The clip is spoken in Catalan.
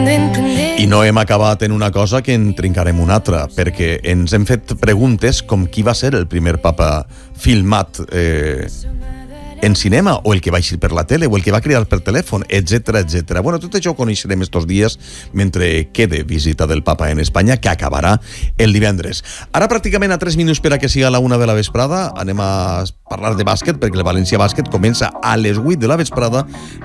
I no hem acabat en una cosa que en trincarem una altra, perquè ens hem fet preguntes com qui va ser el primer papa filmat en cinema, o el que va eixir per la tele, o el que va cridar per telèfon, etc etc. Bueno, tot això ho coneixerem estos dies mentre quede visita del papa en Espanya, que acabarà el divendres. Ara pràcticament a 3 minuts per a que siga la 1 de la vesprada, anem a parlar de bàsquet, perquè el València Bàsquet comença a les 8 de la vesprada